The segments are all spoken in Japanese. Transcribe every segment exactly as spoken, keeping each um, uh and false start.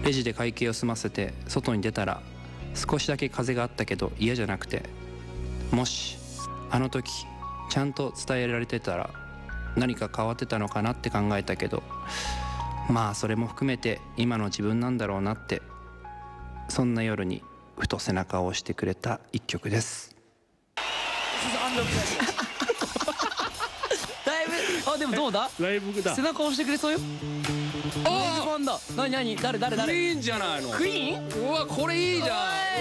レジで会計を済ませて外に出たら少しだけ風があったけど嫌じゃなくて、もしあの時ちゃんと伝えられてたら何か変わってたのかなって考えたけど、まあそれも含めて今の自分なんだろうなって、そんな夜にふと背中を押してくれた一曲です。 だいぶ、あ、でもどうだ、 ライブだ。 背中押してくれそうよ。 あライブファンだ。なになに、誰誰誰。 クイーンじゃないの。 クイーン。 うわ、これいいじゃん。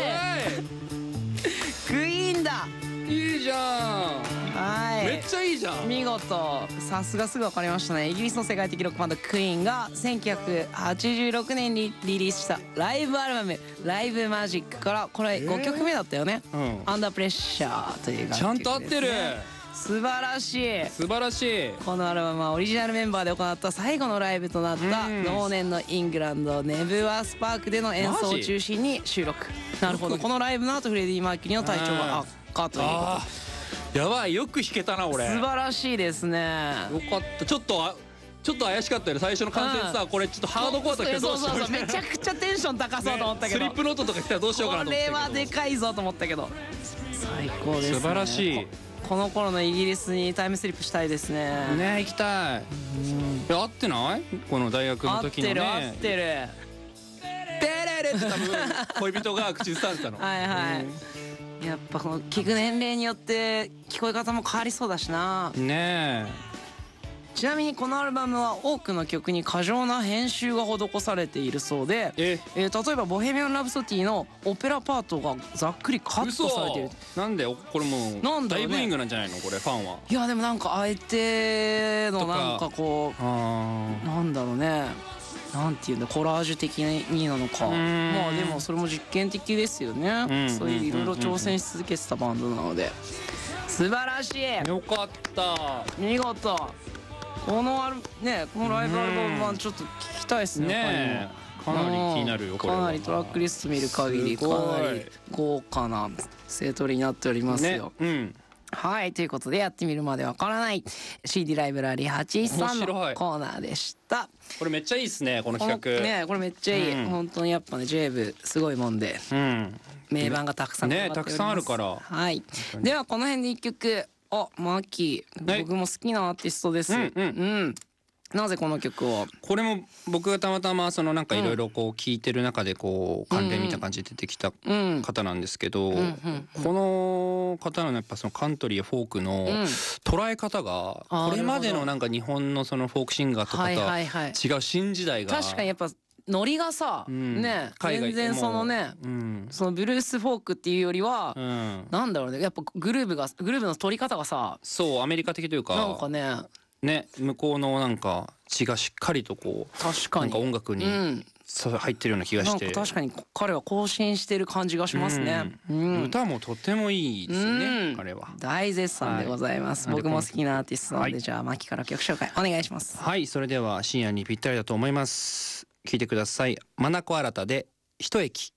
クイーンだ。 いいじゃん。 はい、 めっちゃいいじゃん。 見事、さすがすぐ分かりましたね。イギリスの世界的ロックバンドクイーンがせんきゅうひゃくはちじゅうろくねんにリリースしたライブアルバム「ライブマジック」からこれごきょくめだったよね。 うん、 アンダープレッシャーという楽曲ですね。 ちゃんと合ってる。 素晴らしい。 素晴らしい。 このアルバムはオリジナルメンバーで行った最後のライブとなった同年のイングランドネブワースパークでの演奏を中心に収録。なるほど。このライブの後フレディ・マーキュリーの体調が悪化ということ。 やばい、よく弾けたな俺。 素晴らしいですね。 よかった。ちょっとあちょっと怪しかったよね、最初の観戦さ。これちょっとハードコアとか来たらどうしよう。 そうそうそう、めちゃくちゃテンション高そうと思ったけど、 スリップノートとか来たらどうしようかなと思ったけど、 これはでかいぞと思ったけど、最高ですね。 素晴らしい。 この頃のイギリスにタイムスリップしたいですね。 ね、行きたい。え、合ってない？この大学の時のね。 合ってる合ってる。 テレレって多分恋人が口ずさんでたの。 はいはい。やっぱこの聞く年齢によって聞こえ方も変わりそうだしな。 ねえ。 ちなみにこのアルバムは多くの曲に過剰な編集が施されているそうで、 ええー、例えば「ボヘミアン・ラブソディ」のオペラパートがざっくりカットされている。 なんでこれもうなんだろうね、 大ブーイングなんじゃないのこれ、ファンは。 いやでもなんかあえてのなんかこう、なんだろうね、なんていうんだ、コラージュ的になのか。まあでもそれも実験的ですよね。そういういろいろ挑戦し続けてたバンドなので素晴らしい。 よかった、 見事。このアルね、このライブアルバムはちょっと聞きたいですね。 ねえ、かなり気になるよこれは。 かなりトラックリスト見る限りかなり豪華なセトリになっておりますよ。 ね、うん。 はい、ということでやってみるまでわからない シーディー ライブラリーはちじゅうさんのコーナーでした。 これめっちゃいいですね、この企画。 ね、これめっちゃいい、うん、本当にやっぱね ジェイブ すごいもんで、うん、名盤がたくさんね、たくさんあるから。 はい、ではこの辺で一曲。あ、マーキー、僕も好きなアーティストです。うん、うんうん、なぜこの曲を？これも僕がたまたまそのなんかいろいろこう聞いてる中でこう関連みたいな感じで出てきた方なんですけど、この方のやっぱそのカントリーやフォークの捉え方がこれまでのなんか日本のそのフォークシンガーとかとは違う新時代が。 確かにやっぱノリがさ、うん、ね、全然そのね、うん、そのブルースフォークっていうよりは、うん、なんだろうね、やっぱグルーブがグルーブの取り方がさ、 そうアメリカ的というか、 なんかね、 ね、向こうのなんか血がしっかりとこう、 確かになんか音楽に、うん、入ってるような気がして、 なんか確かに彼は更新してる感じがしますね。 うんうん、歌もとてもいいですよね、うん、彼は。 大絶賛でございます。はい、僕も好きなアーティストなので、はい、じゃあマキから曲紹介お願いします。 はい、それでは深夜にぴったりだと思います。聞いてください。マナコ新たで一駅。